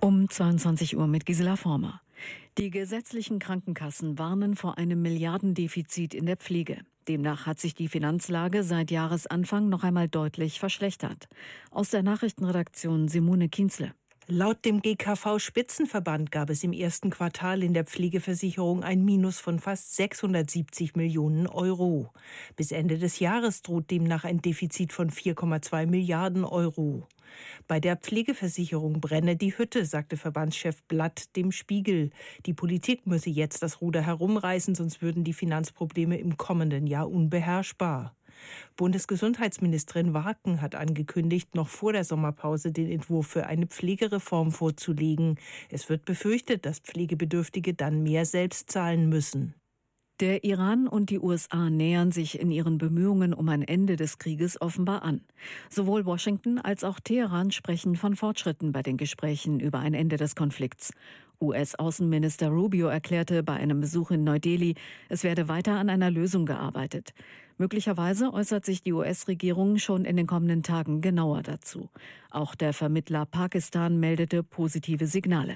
Um 22 Uhr mit Gisela Former. Die gesetzlichen Krankenkassen warnen vor einem Milliardendefizit in der Pflege. Demnach hat sich die Finanzlage seit Jahresanfang noch einmal deutlich verschlechtert. Aus der Nachrichtenredaktion Simone Kienzle. Laut dem GKV-Spitzenverband gab es im ersten Quartal in der Pflegeversicherung ein Minus von fast 670 Millionen Euro. Bis Ende des Jahres droht demnach ein Defizit von 4,2 Milliarden Euro. Bei der Pflegeversicherung brenne die Hütte, sagte Verbandschef Blatt dem Spiegel. Die Politik müsse jetzt das Ruder herumreißen, sonst würden die Finanzprobleme im kommenden Jahr unbeherrschbar. Bundesgesundheitsministerin Warken hat angekündigt, noch vor der Sommerpause den Entwurf für eine Pflegereform vorzulegen. Es wird befürchtet, dass Pflegebedürftige dann mehr selbst zahlen müssen. Der Iran und die USA nähern sich in ihren Bemühungen um ein Ende des Krieges offenbar an. Sowohl Washington als auch Teheran sprechen von Fortschritten bei den Gesprächen über ein Ende des Konflikts. US-Außenminister Rubio erklärte bei einem Besuch in Neu-Delhi, es werde weiter an einer Lösung gearbeitet. Möglicherweise äußert sich die US-Regierung schon in den kommenden Tagen genauer dazu. Auch der Vermittler Pakistan meldete positive Signale.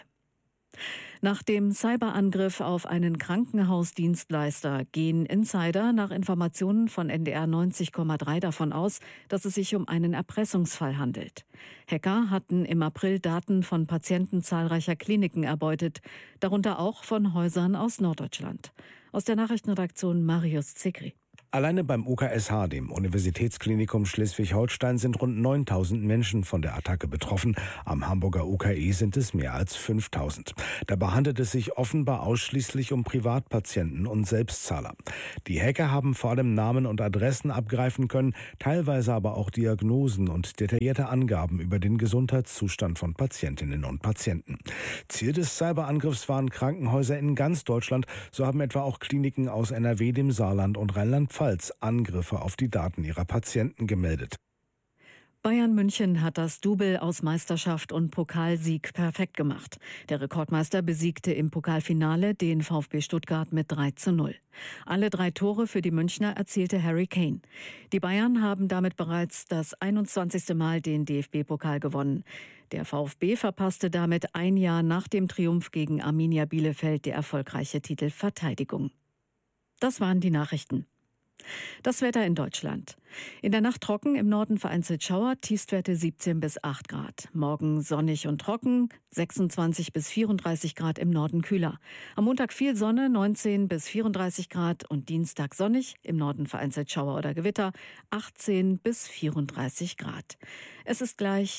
Nach dem Cyberangriff auf einen Krankenhausdienstleister gehen Insider nach Informationen von NDR 90,3 davon aus, dass es sich um einen Erpressungsfall handelt. Hacker hatten im April Daten von Patienten zahlreicher Kliniken erbeutet, darunter auch von Häusern aus Norddeutschland. Aus der Nachrichtenredaktion Marius Zekri. Alleine beim UKSH, dem Universitätsklinikum Schleswig-Holstein, sind rund 9.000 Menschen von der Attacke betroffen. Am Hamburger UKE sind es mehr als 5.000. Dabei handelt es sich offenbar ausschließlich um Privatpatienten und Selbstzahler. Die Hacker haben vor allem Namen und Adressen abgreifen können, teilweise aber auch Diagnosen und detaillierte Angaben über den Gesundheitszustand von Patientinnen und Patienten. Ziel des Cyberangriffs waren Krankenhäuser in ganz Deutschland. So haben etwa auch Kliniken aus NRW, dem Saarland und Rheinland-Pfalz Angriffe auf die Daten ihrer Patienten gemeldet. Bayern München hat das Double aus Meisterschaft und Pokalsieg perfekt gemacht. Der Rekordmeister besiegte im Pokalfinale den VfB Stuttgart mit 3:0. Alle 3 Tore für die Münchner erzielte Harry Kane. Die Bayern haben damit bereits das 21. Mal den DFB-Pokal gewonnen. Der VfB verpasste damit ein Jahr nach dem Triumph gegen Arminia Bielefeld die erfolgreiche Titelverteidigung. Das waren die Nachrichten. Das Wetter in Deutschland. In der Nacht trocken, im Norden vereinzelt Schauer, Tiefstwerte 17 bis 8 Grad. Morgen sonnig und trocken, 26 bis 34 Grad, im Norden kühler. Am Montag viel Sonne, 19 bis 34 Grad und Dienstag sonnig, im Norden vereinzelt Schauer oder Gewitter, 18 bis 34 Grad. Es ist gleich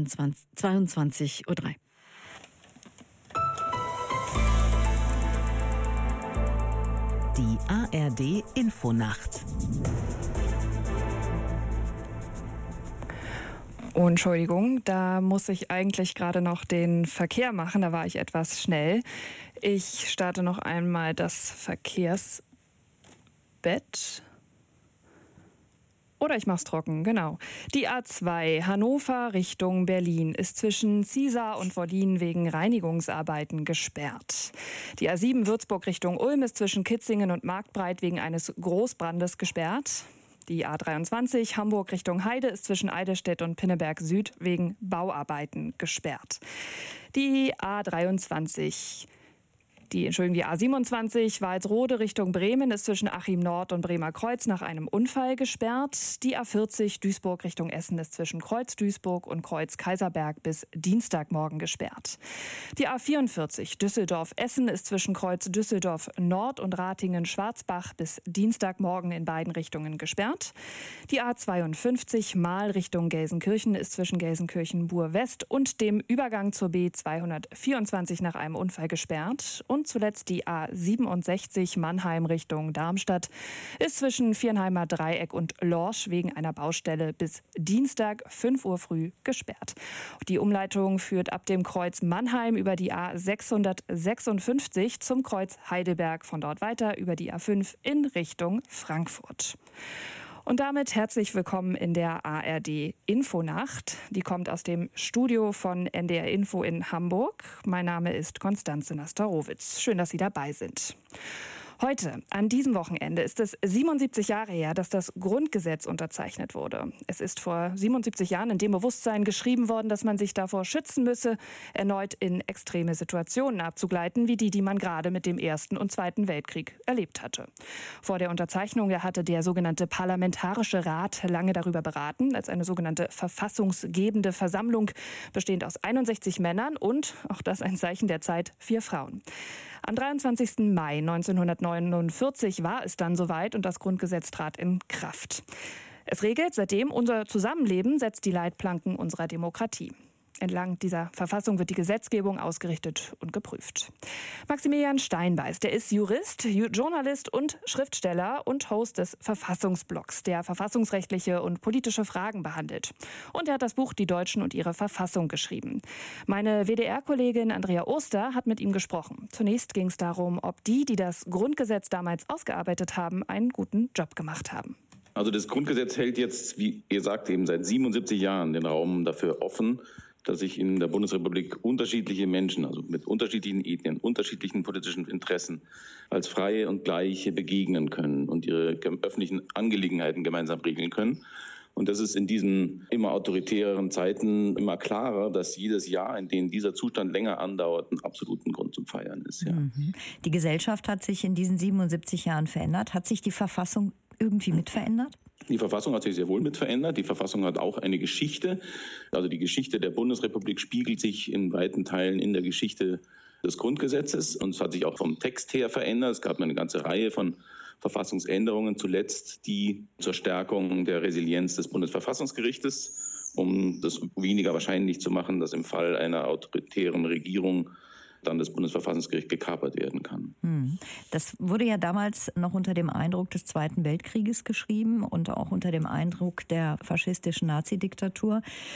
22:03 Uhr. Die ARD Infonacht. Oh, Entschuldigung, da muss ich eigentlich gerade noch den Verkehr machen. Da war ich etwas schnell. Ich starte noch einmal das Verkehrsbett. Oder ich mach's trocken, genau. Die A2 Hannover Richtung Berlin ist zwischen Ziesar und Wollin wegen Reinigungsarbeiten gesperrt. Die A7 Würzburg Richtung Ulm ist zwischen Kitzingen und Marktbreit wegen eines Großbrandes gesperrt. Die A23 Hamburg Richtung Heide ist zwischen Eidelstedt und Pinneberg Süd wegen Bauarbeiten gesperrt. Die A27 Die A27 Walsrode Richtung Bremen ist zwischen Achim Nord und Bremer Kreuz nach einem Unfall gesperrt. Die A40 Duisburg Richtung Essen ist zwischen Kreuz Duisburg und Kreuz Kaiserberg bis Dienstagmorgen gesperrt. Die A44 Düsseldorf-Essen ist zwischen Kreuz Düsseldorf Nord und Ratingen-Schwarzbach bis Dienstagmorgen in beiden Richtungen gesperrt. Die A52 Mahl Richtung Gelsenkirchen ist zwischen Gelsenkirchen-Bur-West und dem Übergang zur B224 nach einem Unfall gesperrt. Und zuletzt die A67 Mannheim Richtung Darmstadt ist zwischen Viernheimer Dreieck und Lorsch wegen einer Baustelle bis Dienstag 5 Uhr früh gesperrt. Die Umleitung führt ab dem Kreuz Mannheim über die A656 zum Kreuz Heidelberg, von dort weiter über die A5 in Richtung Frankfurt. Und damit herzlich willkommen in der ARD Infonacht. Die kommt aus dem Studio von NDR Info in Hamburg. Mein Name ist Konstanze Nastorowitz. Schön, dass Sie dabei sind. Heute, an diesem Wochenende, ist es 77 Jahre her, dass das Grundgesetz unterzeichnet wurde. Es ist vor 77 Jahren in dem Bewusstsein geschrieben worden, dass man sich davor schützen müsse, erneut in extreme Situationen abzugleiten, wie die man gerade mit dem Ersten und Zweiten Weltkrieg erlebt hatte. Vor der Unterzeichnung hatte der sogenannte Parlamentarische Rat lange darüber beraten, als eine sogenannte verfassungsgebende Versammlung, bestehend aus 61 Männern und, auch das ein Zeichen der Zeit, 4 Frauen. Am 23. Mai 1949 war es dann soweit und das Grundgesetz trat in Kraft. Es regelt seitdem unser Zusammenleben, setzt die Leitplanken unserer Demokratie. Entlang dieser Verfassung wird die Gesetzgebung ausgerichtet und geprüft. Maximilian Steinbeiß, der ist Jurist, Journalist und Schriftsteller und Host des Verfassungsblogs, der verfassungsrechtliche und politische Fragen behandelt. Und er hat das Buch Die Deutschen und ihre Verfassung geschrieben. Meine WDR-Kollegin Andrea Oster hat mit ihm gesprochen. Zunächst ging es darum, ob die das Grundgesetz damals ausgearbeitet haben, einen guten Job gemacht haben. Also das Grundgesetz hält jetzt, wie ihr sagt, eben seit 77 Jahren den Raum dafür offen, dass sich in der Bundesrepublik unterschiedliche Menschen, also mit unterschiedlichen Ethnien, unterschiedlichen politischen Interessen, als Freie und Gleiche begegnen können und ihre öffentlichen Angelegenheiten gemeinsam regeln können. Und das ist in diesen immer autoritäreren Zeiten immer klarer, dass jedes Jahr, in dem dieser Zustand länger andauert, ein absoluten Grund zum Feiern ist. Ja. Die Gesellschaft hat sich in diesen 77 Jahren verändert. Hat sich die Verfassung irgendwie mit verändert? Die Verfassung hat sich sehr wohl mit verändert. Die Verfassung hat auch eine Geschichte. Also die Geschichte der Bundesrepublik spiegelt sich in weiten Teilen in der Geschichte des Grundgesetzes. Und es hat sich auch vom Text her verändert. Es gab eine ganze Reihe von Verfassungsänderungen, zuletzt die zur Stärkung der Resilienz des Bundesverfassungsgerichtes, um das weniger wahrscheinlich zu machen, dass im Fall einer autoritären Regierung dann das Bundesverfassungsgericht gekapert werden kann. Das wurde ja damals noch unter dem Eindruck des Zweiten Weltkrieges geschrieben und auch unter dem Eindruck der faschistischen Nazidiktatur.